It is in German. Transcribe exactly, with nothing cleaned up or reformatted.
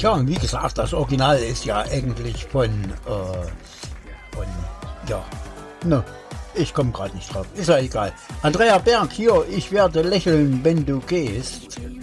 Tja, und wie gesagt, das Original ist ja eigentlich von, äh, von, ja, ne, ich komme gerade nicht drauf, ist ja egal. Andrea Berg hier, ich werde lächeln, wenn du gehst.